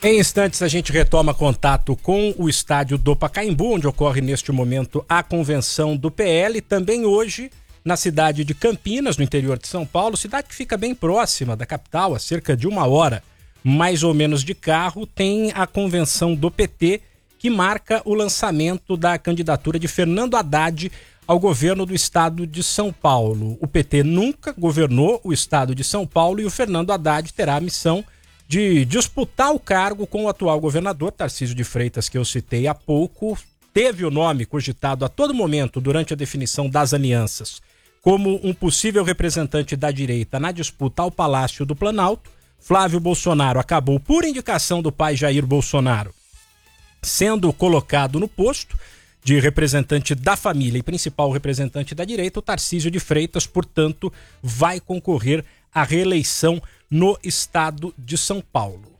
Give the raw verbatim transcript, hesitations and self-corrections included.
Em instantes a gente retoma contato com o estádio do Pacaembu, onde ocorre neste momento a convenção do P L. Também hoje, na cidade de Campinas, no interior de São Paulo, cidade que fica bem próxima da capital, a cerca de uma hora mais ou menos de carro, tem a convenção do P T, que marca o lançamento da candidatura de Fernando Haddad ao governo do estado de São Paulo. O P T nunca governou o estado de São Paulo e o Fernando Haddad terá a missão de disputar o cargo com o atual governador, Tarcísio de Freitas, que eu citei há pouco. Teve o nome cogitado a todo momento durante a definição das alianças como um possível representante da direita na disputa ao Palácio do Planalto. Flávio Bolsonaro acabou, por indicação do pai Jair Bolsonaro, sendo colocado no posto de representante da família e principal representante da direita. O Tarcísio de Freitas, portanto, vai concorrer à reeleição no estado de São Paulo.